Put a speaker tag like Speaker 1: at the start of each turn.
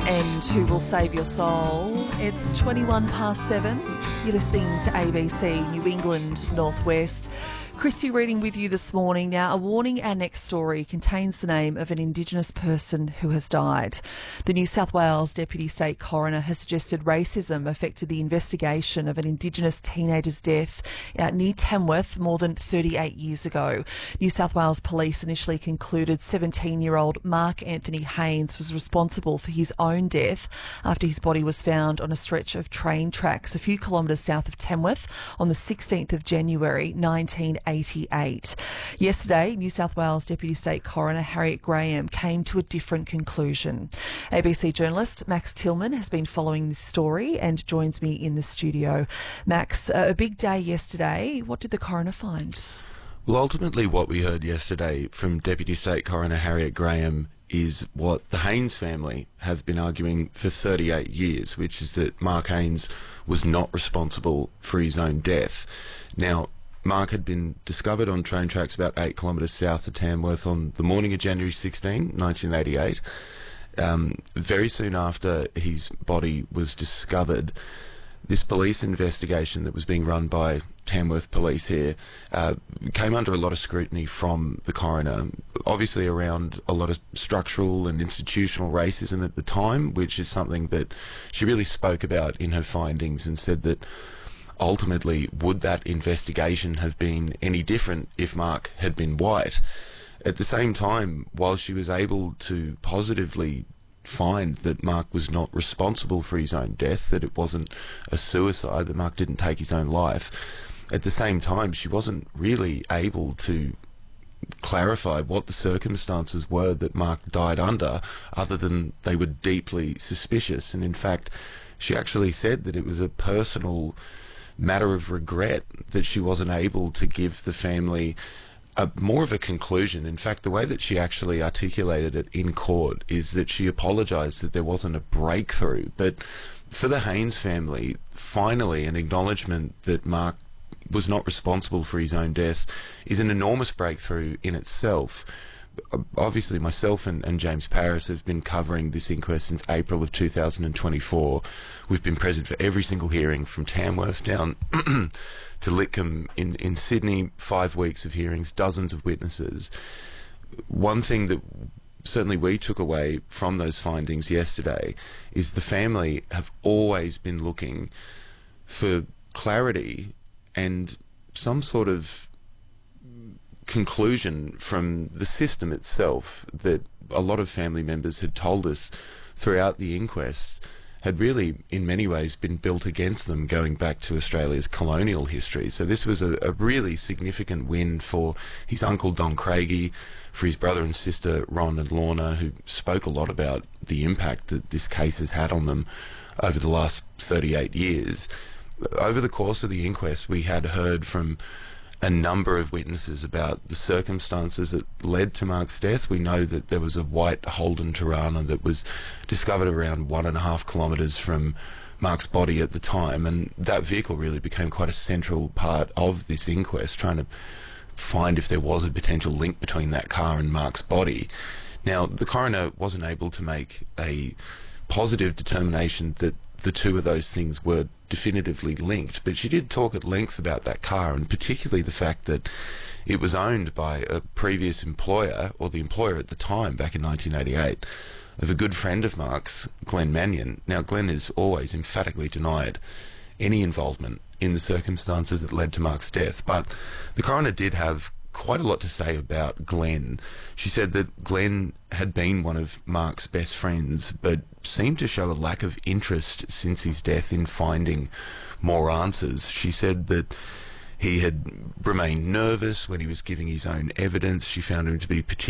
Speaker 1: and who will save your soul. It's 21 past 7. You're listening to ABC New England Northwest. Christy reading with you this morning. Now, a warning, our next story contains the name of an Indigenous person who has died. The New South Wales Deputy State Coroner has suggested racism affected the investigation of an Indigenous teenager's death near Tamworth more than 38 years ago. New South Wales Police initially concluded 17-year-old Mark Anthony Haynes was responsible for his own death after his body was found on a stretch of train tracks a few kilometres south of Tamworth on the 16th of January 1988. Yesterday, New South Wales Deputy State Coroner Harriet Graham came to a different conclusion. ABC journalist Max Tillman has been following this story and joins me in the studio. Max, a big day yesterday. What did the coroner find?
Speaker 2: Well, ultimately what we heard yesterday from Deputy State Coroner Harriet Graham is what the Haynes family have been arguing for 38 years, which is that Mark Haynes was not responsible for his own death. Now, Mark had been discovered on train tracks about 8 kilometres south of Tamworth on the morning of January 16, 1988. Very soon after his body was discovered, this police investigation that was being run by Tamworth Police here came under a lot of scrutiny from the coroner, obviously around a lot of structural and institutional racism at the time, which is something that she really spoke about in her findings and said that ultimately, would that investigation have been any different if Mark had been white? At the same time, while she was able to positively find that Mark was not responsible for his own death, that it wasn't a suicide, that Mark didn't take his own life, at the same time, she wasn't really able to clarify what the circumstances were that Mark died under, other than they were deeply suspicious. And in fact, she actually said that it was a personal matter of regret that she wasn't able to give the family more of a conclusion. In fact, the way that she actually articulated it in court is that she apologised that there wasn't a breakthrough. But for the Haynes family, finally an acknowledgement that Mark was not responsible for his own death is an enormous breakthrough in itself. Obviously, myself and James Paris have been covering this inquest since April of 2024. We've been present for every single hearing from Tamworth down to Litcombe in Sydney, 5 weeks of hearings, dozens of witnesses. One thing that certainly we took away from those findings yesterday is the family have always been looking for clarity and some sort of conclusion from the system itself that a lot of family members had told us throughout the inquest had really in many ways been built against them going back to Australia's colonial history. So this was a really significant win for his uncle Don Craigie, for his brother and sister Ron and Lorna, who spoke a lot about the impact that this case has had on them over the last 38 years. Over the course of the inquest, we had heard from a number of witnesses about the circumstances that led to Mark's death. We know that there was a white Holden Torana that was discovered around 1.5 kilometres from Mark's body at the time, and that vehicle really became quite a central part of this inquest, trying to find if there was a potential link between that car and Mark's body. Now, the coroner wasn't able to make a positive determination that the two of those things were definitively linked, but she did talk at length about that car, and particularly the fact that it was owned by a previous employer, or the employer at the time, back in 1988, of a good friend of Mark's, Glenn Mannion. Now, Glenn has always emphatically denied any involvement in the circumstances that led to Mark's death, but the coroner did have quite a lot to say about Glenn. She said that Glenn had been one of Mark's best friends, but seemed to show a lack of interest since his death in finding more answers. She said that he had remained nervous when he was giving his own evidence. She found him to be particularly